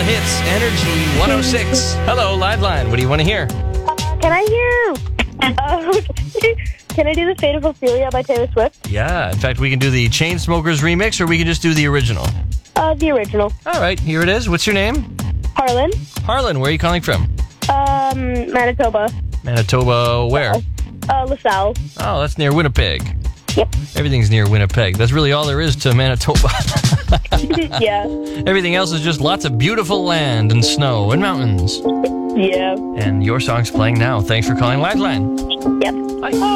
hits, Energy 106. Hello, Liveline. What do you want to hear? Can I do the Fate of Ophelia by Taylor Swift? Yeah, in fact, we can do the Chainsmokers remix, or we can just do the original. The original. All right, here it is. What's your name? Harlan. Harlan, where are you calling from? Manitoba. Manitoba, where? LaSalle. Oh, that's near Winnipeg. Yep. Everything's near Winnipeg. That's really all there is to Manitoba. Yeah. Everything else is just lots of beautiful land and snow and mountains. Yeah. And your song's playing now. Thanks for calling Liveline. Yep. Bye.